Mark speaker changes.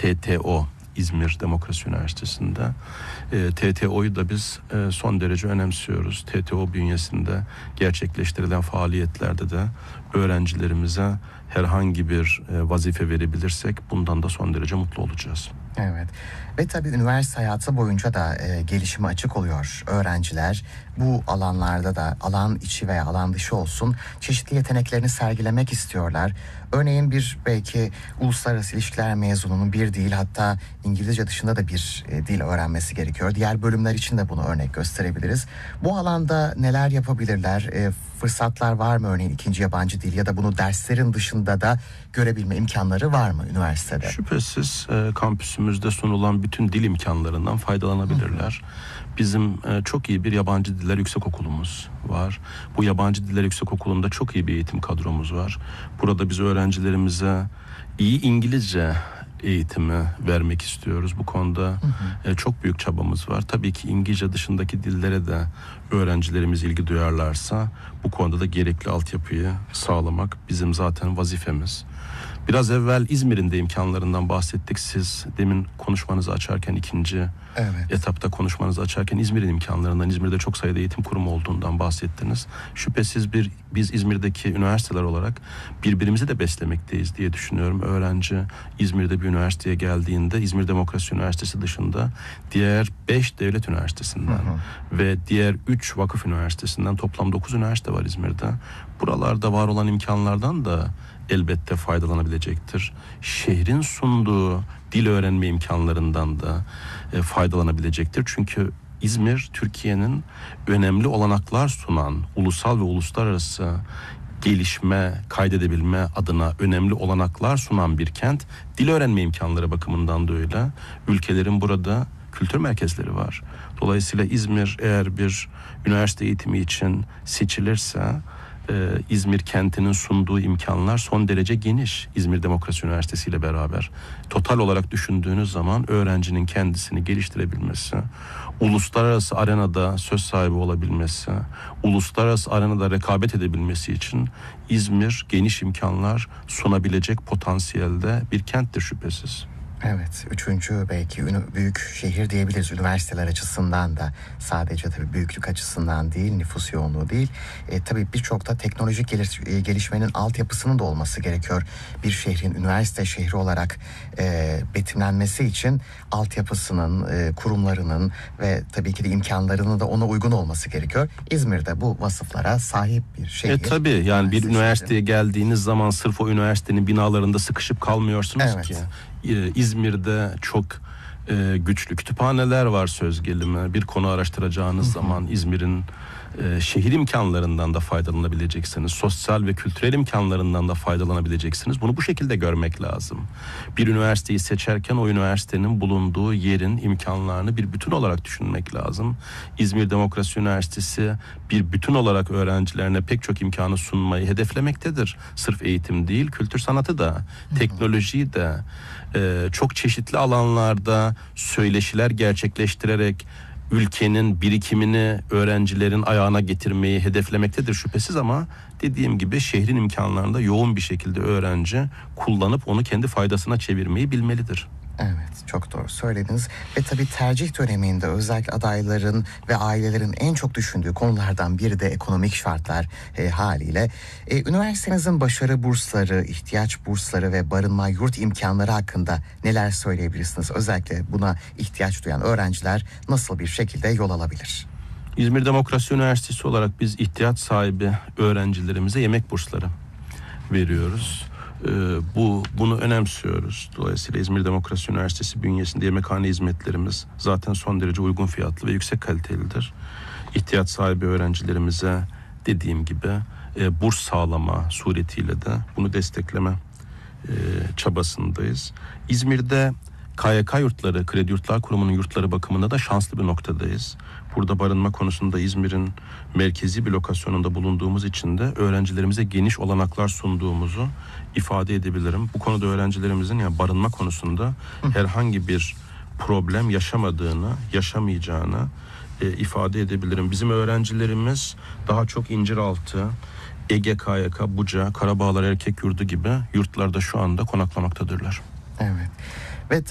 Speaker 1: TTO, İzmir Demokrasi Üniversitesi'nde. TTO'yu da biz son derece önemsiyoruz. TTO bünyesinde gerçekleştirilen faaliyetlerde de öğrencilerimize herhangi bir vazife verebilirsek bundan da son derece mutlu olacağız.
Speaker 2: Evet ve tabii üniversite hayatı boyunca da gelişime açık oluyor öğrenciler. Bu alanlarda da alan içi veya alan dışı olsun çeşitli yeteneklerini sergilemek istiyorlar. Örneğin bir belki uluslararası ilişkiler mezununun bir değil hatta İngilizce dışında da bir dil öğrenmesi gerekiyor. Diğer bölümler için de bunu örnek gösterebiliriz. Bu alanda neler yapabilirler? Fırsatlar var mı örneğin ikinci yabancı dil ya da bunu derslerin dışında da görebilme imkanları var mı üniversitede?
Speaker 1: Şüphesiz kampüsümüzde sunulan bütün dil imkanlarından faydalanabilirler. Bizim çok iyi bir yabancı diller yüksekokulumuz var. Bu yabancı diller yüksekokulunda çok iyi bir eğitim kadromuz var. Burada biz öğrencilerimize iyi İngilizce eğitimi vermek istiyoruz. Bu konuda çok büyük çabamız var. Tabii ki İngilizce dışındaki dillere de öğrencilerimiz ilgi duyarlarsa bu konuda da gerekli altyapıyı sağlamak bizim zaten vazifemiz. Biraz evvel İzmir'in de imkanlarından bahsettik. Siz demin konuşmanızı açarken ikinci etapta konuşmanızı açarken İzmir'in imkanlarından, İzmir'de çok sayıda eğitim kurumu olduğundan bahsettiniz. Şüphesiz biz İzmir'deki üniversiteler olarak birbirimizi de beslemekteyiz diye düşünüyorum. Öğrenci İzmir'de bir üniversiteye geldiğinde İzmir Demokrasi Üniversitesi dışında diğer 5 devlet üniversitesinden ve diğer 3 vakıf üniversitesinden toplam 9 üniversite var İzmir'de. Buralarda var olan imkanlardan da elbette faydalanabilecektir. Şehrin sunduğu dil öğrenme imkanlarından da faydalanabilecektir. Çünkü İzmir, Türkiye'nin önemli olanaklar sunan, ulusal ve uluslararası gelişme, kaydedebilme adına önemli olanaklar sunan bir kent. Dil öğrenme imkanları bakımından da öyle. Ülkelerin burada kültür merkezleri var. Dolayısıyla İzmir eğer bir üniversite eğitimi için seçilirse İzmir kentinin sunduğu imkanlar son derece geniş. İzmir Demokrasi Üniversitesi ile beraber. Total olarak düşündüğünüz zaman öğrencinin kendisini geliştirebilmesi, uluslararası arenada söz sahibi olabilmesi, uluslararası arenada rekabet edebilmesi için İzmir geniş imkanlar sunabilecek potansiyelde bir kenttir şüphesiz.
Speaker 2: Evet, üçüncü belki büyük şehir diyebiliriz üniversiteler açısından da. Sadece tabii büyüklük açısından değil, nüfus yoğunluğu değil. Tabii birçok da teknolojik gelişmenin altyapısının da olması gerekiyor. Bir şehrin üniversite şehri olarak betimlenmesi için altyapısının, kurumlarının ve tabii ki de imkanlarının da ona uygun olması gerekiyor. İzmir'de bu vasıflara sahip bir şehir.
Speaker 1: Tabii yani bir üniversiteye geldiğiniz zaman sırf o üniversitenin binalarında sıkışıp kalmıyorsunuz ki. İzmir'de çok güçlü kütüphaneler var söz gelimi. Bir konu araştıracağınız zaman İzmir'in şehir imkanlarından da faydalanabileceksiniz. Sosyal ve kültürel imkanlarından da faydalanabileceksiniz. Bunu bu şekilde görmek lazım. Bir üniversiteyi seçerken o üniversitenin bulunduğu yerin imkanlarını bir bütün olarak düşünmek lazım. İzmir Demokrasi Üniversitesi bir bütün olarak öğrencilerine pek çok imkanı sunmayı hedeflemektedir. Sırf eğitim değil, kültür sanatı da, teknolojiyi de çok çeşitli alanlarda söyleşiler gerçekleştirerek ülkenin birikimini öğrencilerin ayağına getirmeyi hedeflemektedir şüphesiz ama dediğim gibi şehrin imkanlarında yoğun bir şekilde öğrenci kullanıp onu kendi faydasına çevirmeyi bilmelidir.
Speaker 2: Evet, çok doğru söylediniz. Ve tabii tercih döneminde özellikle adayların ve ailelerin en çok düşündüğü konulardan biri de ekonomik şartlar haliyle. Üniversitenizin başarı bursları, ihtiyaç bursları ve barınma yurt imkanları hakkında neler söyleyebilirsiniz? Özellikle buna ihtiyaç duyan öğrenciler nasıl bir şekilde yol alabilir?
Speaker 1: İzmir Demokrasi Üniversitesi olarak biz ihtiyaç sahibi öğrencilerimize yemek bursları veriyoruz. Bunu önemsiyoruz. Dolayısıyla İzmir Demokrasi Üniversitesi bünyesinde yemekhane hizmetlerimiz zaten son derece uygun fiyatlı ve yüksek kalitelidir. İhtiyaç sahibi öğrencilerimize dediğim gibi burs sağlama suretiyle de bunu destekleme çabasındayız. İzmir'de KYK yurtları, Kredi Yurtlar Kurumu'nun yurtları bakımında da şanslı bir noktadayız. Burada barınma konusunda İzmir'in merkezi bir lokasyonunda bulunduğumuz için de öğrencilerimize geniş olanaklar sunduğumuzu ifade edebilirim. Bu konuda öğrencilerimizin yani barınma konusunda herhangi bir problem yaşamayacağını ifade edebilirim. Bizim öğrencilerimiz daha çok İnciraltı, Ege KYK, Buca, Karabağlar Erkek Yurdu gibi yurtlarda şu anda konaklamaktadırlar.
Speaker 2: Evet.